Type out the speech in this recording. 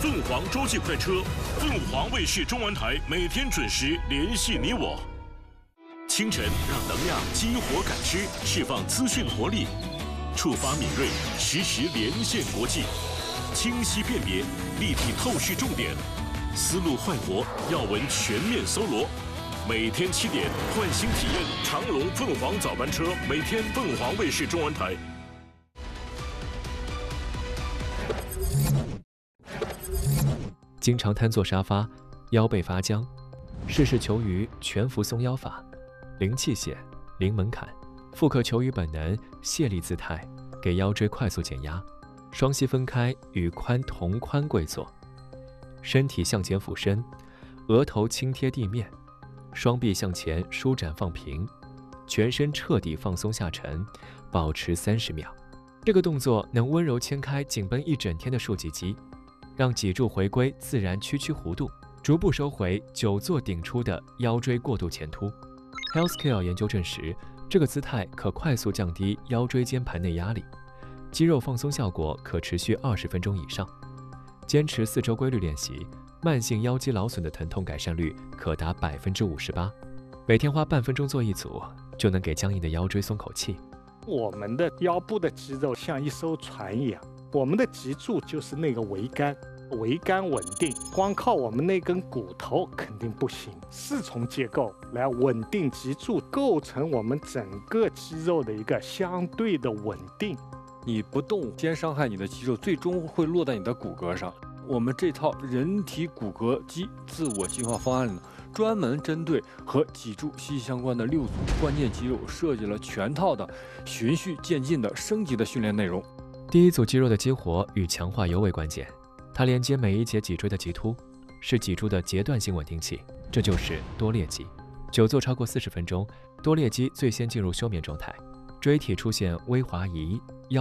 凤凰洲际快车，凤凰卫视中文台每天准时联系你我。清晨让能量激活感知，释放资讯活力，触发敏锐，实时连线国际，清晰辨别，立体透视重点，思路焕活，要闻全面搜罗。每天7点，换新体验长隆凤凰早班车，每天凤凰卫视中文台。 经常瘫坐沙发，腰背发僵，试试球鱼全幅松腰法，零器械，零门槛，复刻球鱼本能卸力姿态，给腰椎快速减压。双膝分开，与髋同宽跪坐，身体向前俯身，额头轻贴地面，双臂向前舒展放平，全身彻底放松下沉，保持30秒。这个动作能温柔牵开紧绷一整天的竖脊肌，让脊柱回归自然屈曲弧度，逐步收回久坐顶出的腰椎过度前凸。Healthcare 研究证实，这个姿态可快速降低腰椎间盘内压力，肌肉放松效果可持续20分钟以上。坚持4周规律练习，慢性腰肌劳损的疼痛改善率可达58%。每天花半分钟做一组，就能给僵硬的腰椎松口气。 我们的腰部的肌肉像一艘船一样，我们的脊柱就是那个桅杆，桅杆稳定，光靠我们那根骨头肯定不行。4重结构来稳定脊柱，构成我们整个肌肉的一个相对的稳定。 你不动，先伤害你的肌肉，最终会落在你的骨骼上。我们这套人体骨骼肌自我进化方案里呢，专门针对和脊柱息息相关的6组关键肌肉设计了全套的循序渐进的升级的训练内容。 第一组肌肉的激活与强化尤为关键，它连接每一节脊椎的棘突，是脊柱的阶段性稳定器，这就是多裂肌。久坐超过40分钟，多裂肌最先进入休眠状态，椎体出现微滑移，